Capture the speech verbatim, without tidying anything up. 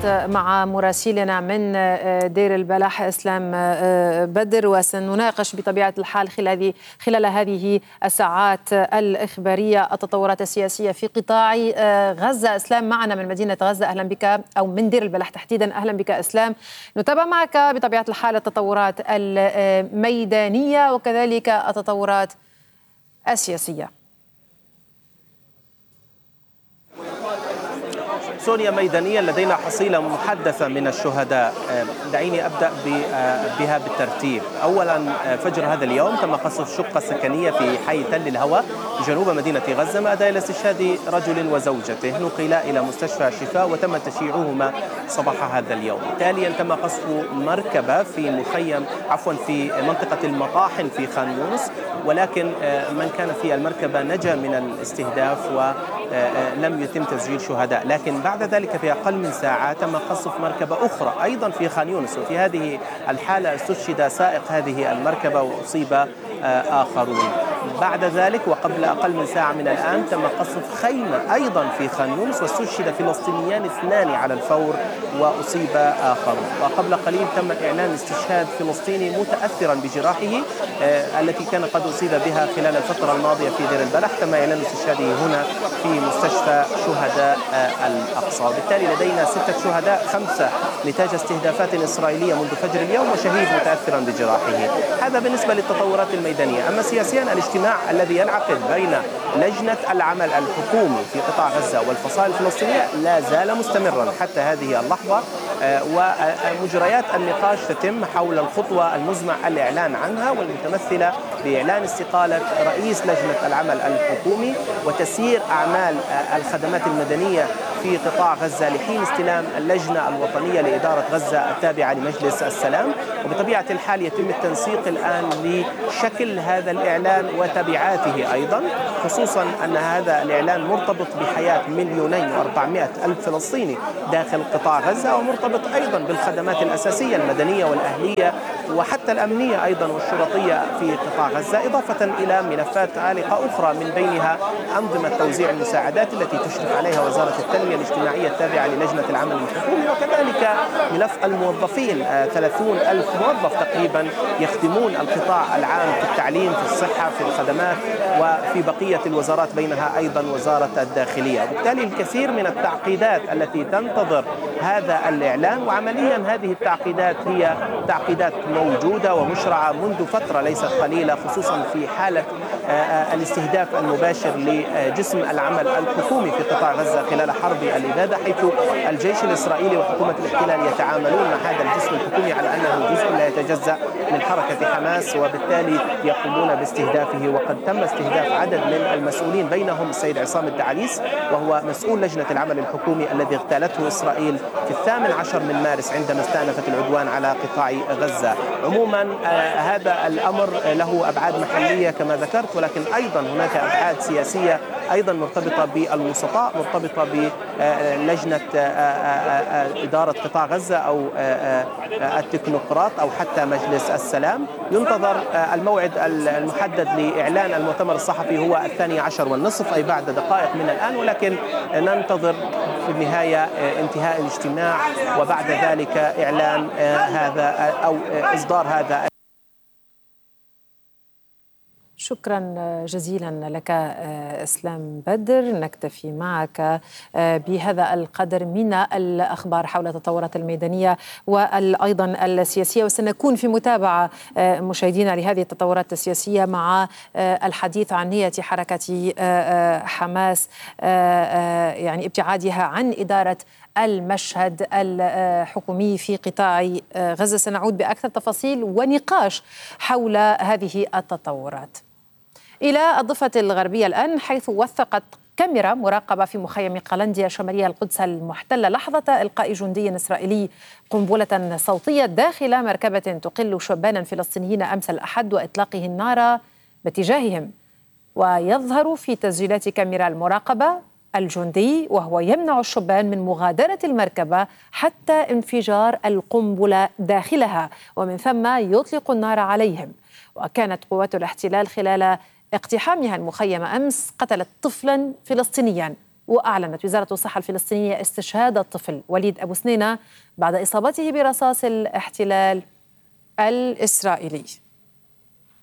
تواصلات مع مراسلنا من دير البلح إسلام بدر، وسنناقش بطبيعة الحال خلال خلال هذه الساعات الإخبارية التطورات السياسية في قطاع غزة. إسلام معنا من مدينة غزة، أهلا بك، أو من دير البلح تحديدا. أهلا بك إسلام. نتابع معك بطبيعة الحال التطورات الميدانية وكذلك التطورات السياسية. سونيا، ميدانيا لدينا حصيلة محدثة من الشهداء. دعيني أبدأ بها بالترتيب. أولا، فجر هذا اليوم تم قصف شقة سكنية في حي تل الهوى جنوب مدينة غزة، ما أدى إلى استشهاد رجل وزوجته، نقلا إلى مستشفى الشفاء وتم تشييعهما صباح هذا اليوم. تاليا تم قصف مركبة في مخيم عفوا في منطقة المطاحن في خان يونس، ولكن من كان في المركبة نجا من الاستهداف ولم يتم تسجيل شهداء. لكن بعد ذلك في أقل من ساعة تم قصف مركبة أخرى أيضا في خان يونس، وفي هذه الحالة استشهد سائق هذه المركبة وأصيب آخرون. بعد ذلك وقبل أقل من ساعة من الآن تم قصف خيمة أيضا في خان يونس واستشهد فلسطينيان اثنان على الفور وأصيب آخرون. وقبل قليل تم إعلان استشهاد فلسطيني متأثرا بجراحه التي كان قد أصيب بها خلال الفترة الماضية في دير البلح، تم إعلان استشهاده هنا في مستشفى شهداء الأقصى. وبالتالي لدينا ستة شهداء، خمسة نتاج استهدافات إسرائيلية منذ فجر اليوم وشهيد متأثرا بجراحه. هذا بالنسبة للتطورات الميدانية. أما سياسيا، الاجتماع الذي ينعقد بين لجنة العمل الحكومي في قطاع غزة والفصائل الفلسطينية لا زال مستمرا حتى هذه اللحظة، ومجريات النقاش تتم حول الخطوة المزمع الإعلان عنها والمتمثلة بإعلان استقالة رئيس لجنة العمل الحكومي وتسيير أعمال الخدمات المدنية في قطاع غزة لحين استلام اللجنة الوطنية لإدارة غزة التابعة لمجلس السلام. وبطبيعة الحال يتم التنسيق الآن لشكل هذا الإعلان وتبعاته أيضا، خصوصا أن هذا الإعلان مرتبط بحياة مليونين وأربعمائة ألف فلسطيني داخل قطاع غزة، ومرتبط أيضا بالخدمات الأساسية المدنية والأهلية وحتى الأمنية أيضا والشرطية في قطاع غزة، إضافة إلى ملفات عالقة أخرى من بينها أنظمة توزيع المساعدات التي تشرف عليها وزارة التنمية الاجتماعية التابعة للجنة العمل الحكومي، وكذلك ملف الموظفين، ثلاثون ألف موظف تقريبا يخدمون القطاع العام في التعليم، في الصحة، في الخدمات، وفي بقية الوزارات بينها أيضا وزارة الداخلية. وبالتالي الكثير من التعقيدات التي تنتظر هذا الإعلان، وعمليا هذه التعقيدات هي تعقيدات موجودة ومشرعة منذ فترة ليست قليلة، خصوصا في حالة الاستهداف المباشر لجسم العمل الحكومي في قطاع غزة خلال حرب الإبادة، حيث الجيش الإسرائيلي وحكومة الاحتلال يتعاملون مع هذا الجسم الحكومي على أنه جزء لا يتجزأ من حركة حماس، وبالتالي يقومون باستهدافه. وقد تم استهداف عدد من المسؤولين، بينهم السيد عصام الدعاليس وهو مسؤول لجنة العمل الحكومي الذي اغتالته إسرائيل في الثامن عشر من مارس عندما استأنفت العدوان على قطاع غزة. عموما هذا الأمر له أبعاد محلية كما ذكرت، ولكن أيضا هناك أبعاد سياسية أيضا مرتبطة بالوسطاء، مرتبطة بلجنة إدارة قطاع غزة أو التكنوقراط أو حتى مجلس السلام. ينتظر الموعد المحدد لإعلان المؤتمر الصحفي هو الثاني عشر والنصف، أي بعد دقائق من الآن، ولكن ننتظر في النهاية انتهاء الاجتماع وبعد ذلك إعلان هذا أو إصدار هذا. شكرا جزيلا لك إسلام بدر. نكتفي معك بهذا القدر من الأخبار حول التطورات الميدانية وأيضا السياسية، وسنكون في متابعة مشاهدينا لهذه التطورات السياسية مع الحديث عن نية حركة حماس يعني ابتعادها عن إدارة المشهد الحكومي في قطاع غزة. سنعود بأكثر تفاصيل ونقاش حول هذه التطورات. إلى الضفة الغربية الآن، حيث وثقت كاميرا مراقبة في مخيم قلنديا شمالية القدس المحتلة لحظة إلقاء جندي إسرائيلي قنبلة صوتية داخل مركبة تقل شبانا فلسطينيين أمس الأحد وإطلاقه النار باتجاههم. ويظهر في تسجيلات كاميرا المراقبة الجندي وهو يمنع الشبان من مغادرة المركبة حتى انفجار القنبلة داخلها، ومن ثم يطلق النار عليهم. وكانت قوات الاحتلال خلال اقتحامها المخيم أمس قتلت طفلا فلسطينيا وأعلنت وزارة الصحة الفلسطينية استشهاد الطفل وليد أبو سنينة بعد إصابته برصاص الاحتلال الإسرائيلي.